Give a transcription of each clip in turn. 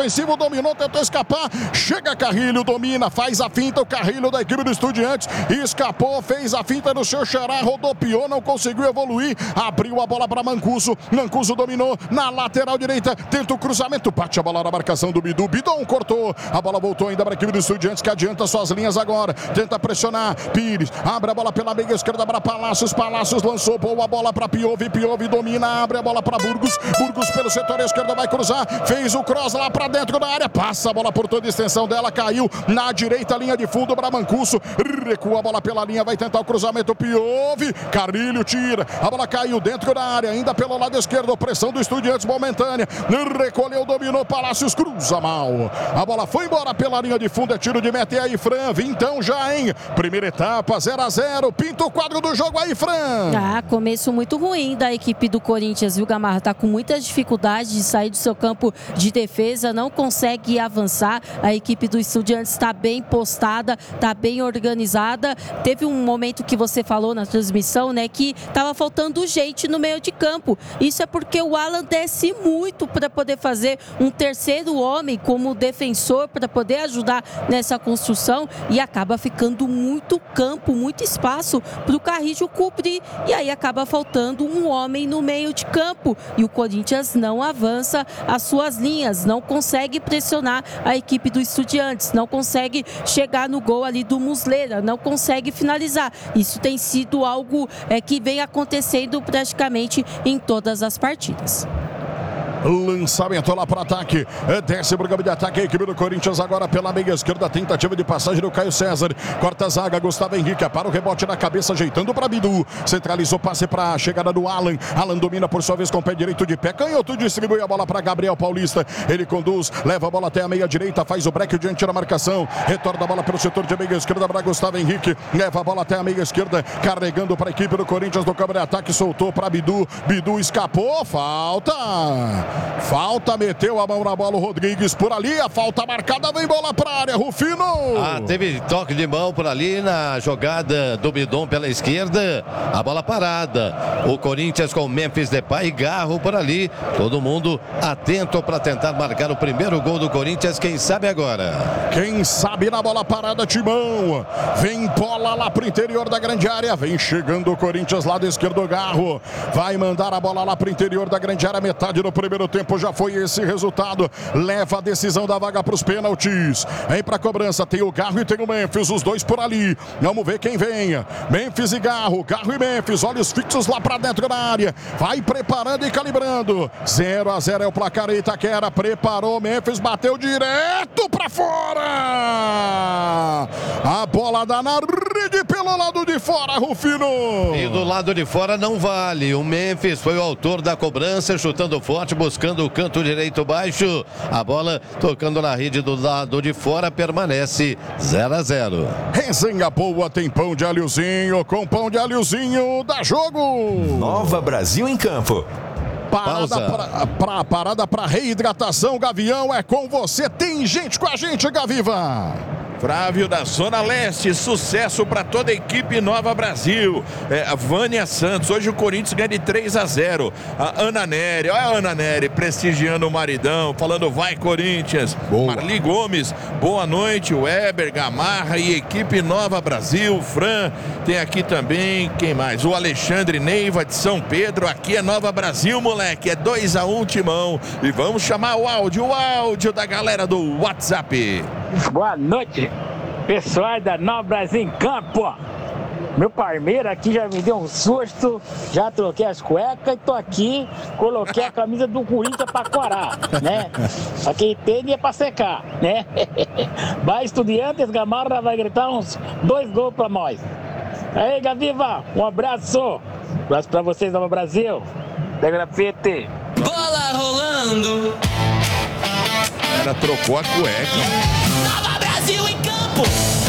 ofensivo, dominou, tentou escapar, chega Carrilho, domina, faz a finta, o Carrilho da equipe do Estudiantes, escapou, fez a finta no seu xará, rodopiou, não conseguiu evoluir, abriu a bola para Mancuso dominou na lateral direita, tenta o cruzamento, bate a bola na marcação do Bidu, Bidon cortou, a bola voltou ainda para a equipe do Estudiantes, que adianta suas linhas agora, tenta pressionar, Pires, abre a bola pela meia esquerda para Palácios lançou, boa bola para Piovi domina, abre a bola para Burgos pelo setor esquerdo, vai cruzar, fez o cross lá para dentro da área, passa a bola por toda a extensão dela, caiu na direita, linha de fundo para Mancuso, recua a bola pela linha, vai tentar o cruzamento, Piovi, Carrilho tira, a bola caiu dentro da área, ainda pelo lado esquerdo, pressão do Estudiantes momentânea, recolheu, dominou, Palácios cruza mal, a bola foi embora pela linha de fundo, é tiro de meta, e aí Fran, vintão já, hein? Primeira etapa, 0-0, pinta o quadro do jogo aí, Fran. Começo muito ruim da equipe do Corinthians, viu, Gamarra? Tá com muita dificuldade de sair do seu campo de defesa, não consegue avançar, a equipe do Estudiantes está bem postada, está bem organizada, teve um momento que você falou na transmissão, né, que tava faltando gente no meio de campo, isso é porque o Alan desce muito para poder fazer um terceiro homem como defensor, para poder ajudar nessa construção, e acaba ficando muito campo, muito espaço para o Carrillo cobrir, e aí acaba faltando um homem no meio de campo, e o Corinthians não avança as suas linhas, não consegue pressionar a equipe do Estudiantes, não consegue chegar no gol ali do Muslera, não consegue finalizar. Isso tem sido algo que vem acontecendo praticamente em todas as partidas. Lançamento lá para ataque, desce pro campo de ataque a equipe do Corinthians agora pela meia esquerda, tentativa de passagem do Caio César, corta a zaga, Gustavo Henrique, para o rebote na cabeça, ajeitando para Bidu, centralizou, passe para a chegada do Alan domina por sua vez com o pé direito de pé, canhoto, distribui a bola para Gabriel Paulista, ele conduz, leva a bola até a meia direita, faz o break diante da marcação, retorna a bola pelo setor de meia esquerda para Gustavo Henrique, leva a bola até a meia esquerda, carregando para a equipe do Corinthians no campo de ataque, soltou para Bidu escapou, falta, meteu a mão na bola o Rodrigues por ali, a falta marcada, vem bola para a área, Rufino. Teve toque de mão por ali na jogada do Bidon pela esquerda, a bola parada, o Corinthians com Memphis Depay e Garro por ali, todo mundo atento para tentar marcar o primeiro gol do Corinthians, quem sabe agora. Quem sabe na bola parada, Timão, vem bola lá pro interior da grande área, vem chegando o Corinthians lado esquerdo, Garro, vai mandar a bola lá pro interior da grande área, metade do primeiro tempo já foi esse resultado, leva a decisão da vaga para os pênaltis, vem para a cobrança, tem o Garro e tem o Memphis, os dois por ali, vamos ver quem venha, Memphis e Garro e Memphis, olhos fixos lá para dentro da área, vai preparando e calibrando, 0-0 é o placar, Itaquera preparou, Memphis bateu direto para fora, a bola dá na rede pelo lado de fora, Rufino. E do lado de fora não vale, o Memphis foi o autor da cobrança, chutando forte, buscando o canto direito baixo, a bola tocando na rede do lado de fora, permanece 0-0. Resenha boa, tem pão de alhozinho, com pão de alhozinho, dá jogo. Nova Brasil em campo. Parada para reidratação, Gavião, é com você, tem gente com a gente, Gaviva. Flávio da Zona Leste, sucesso para toda a equipe Nova Brasil. A Vânia Santos, hoje o Corinthians ganha de 3-0. A Ana Nery, olha a Ana Nery prestigiando o maridão, falando vai Corinthians. Boa. Marli Gomes, boa noite, Weber, Gamarra e equipe Nova Brasil. Fran, tem aqui também, quem mais? O Alexandre Neiva de São Pedro, aqui é Nova Brasil, moleque, é 2-1 Timão. E vamos chamar o áudio da galera do WhatsApp. Boa noite, pessoal da Nova Brasil em campo. Meu parmeiro aqui já me deu um susto, já troquei as cuecas e tô aqui, coloquei a camisa do Corinthians pra corar, né? Aqui tem é pra secar, né? Vai Estudiantes, Gamarra vai gritar uns 2 gols pra nós. Aí, Gaviva, um abraço. Abraço pra vocês, Nova Brasil. Da grafite. Bola rolando. Ela trocou a cueca. Nova Brasil em campo.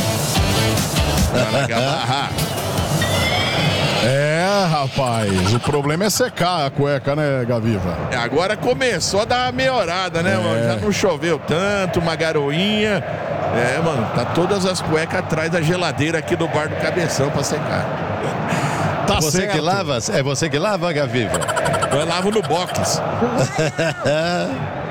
Rapaz, o problema é secar a cueca, né, Gaviva? Agora começou a dar uma melhorada, né, mano? Já não choveu tanto, uma garoinha. Mano, tá todas as cuecas atrás da geladeira aqui do bar do Cabeção pra secar. Tá você certo. Que lava? É você que lava, Gaviva? Eu lavo no box.